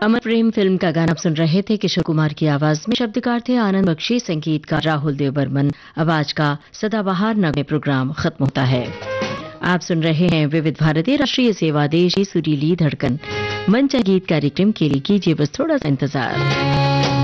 अमर प्रेम film का गाना आप सुन रहे थे। किशोर कुमार की आवाज में शब्दकार थे आनंद बख्शी, संगीत का राहुल देव बर्मन। आवाज का सदाबहार नगमे प्रोग्राम खत्म होता है। आप सुन रहे हैं विविध भारती राष्ट्रीय सेवा देश की सुरीली धड़कन। मंच गीत कार्यक्रम के लिए कीजिए बस थोड़ा सा इंतजार।